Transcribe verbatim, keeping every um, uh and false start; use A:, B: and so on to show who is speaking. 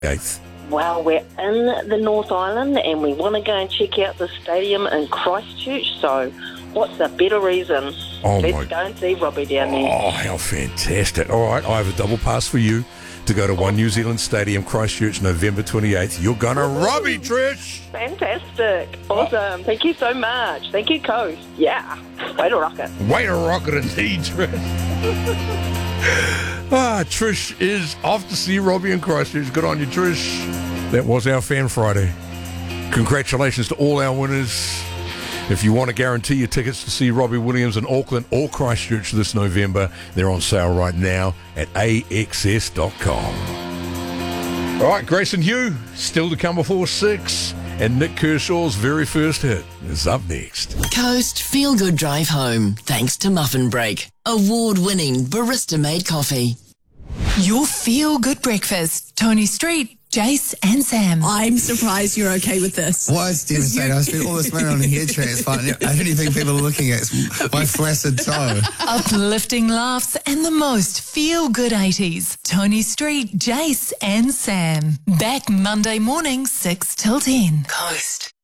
A: eighth.
B: Well, we're in the North Island and we want to go and check out the stadium in Christchurch, so what's a better reason?
A: Oh
B: Let's
A: my-
B: go and see Robbie down there.
A: Oh, how fantastic. All right, I have a double pass for you to go to One New Zealand Stadium, Christchurch, November twenty-eighth. You're going to Robbie, Trish!
B: Fantastic. Awesome. Thank you so much. Thank you, Coast. Yeah. Way to rock it.
A: Way to rock it indeed, Trish. ah, Trish is off to see Robbie in Christchurch. Good on you, Trish. That was our Fan Friday. Congratulations to all our winners. If you want to guarantee your tickets to see Robbie Williams in Auckland or Christchurch this November, they're on sale right now at A X S dot com. All right, Grayson Hugh, still to come before six. And Nick Kershaw's very first hit is up next.
C: Coast Feel Good Drive Home, thanks to Muffin Break. Award-winning barista-made coffee.
D: Your Feel Good Breakfast. Tony Street, Jace and Sam.
E: I'm surprised you're okay with this.
F: Why it's devastating. I spent all this money on a hair transplant. The only thing people are looking at is my flaccid toe.
D: Uplifting laughs and the most Feel Good eighties. Tony Street, Jace and Sam. Back Monday morning, six till ten.
C: Coast.